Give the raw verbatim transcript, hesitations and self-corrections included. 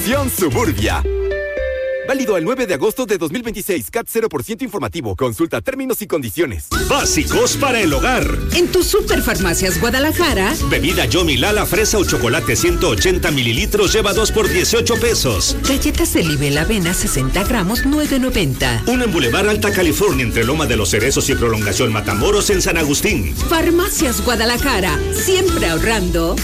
Promoción Suburbia. Válido al nueve de agosto de dos mil veintiséis. C A T cero por ciento informativo. Consulta términos y condiciones. Básicos para el hogar. En tu Superfarmacias Guadalajara. Bebida Yomi Lala fresa o chocolate ciento ochenta mililitros lleva dos por dieciocho pesos. Galletas de Libel Avena sesenta gramos nueve noventa. Una en Boulevard Alta California entre Loma de los Cerezos y Prolongación Matamoros en San Agustín. Farmacias Guadalajara. Siempre ahorrando.